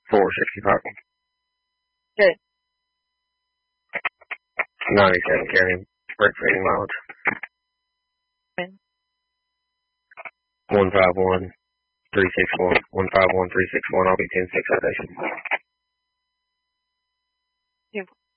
465. Good. 97 carrying. Break for any mileage. 151. 361. 151, 361. I'll be 10-6 citation.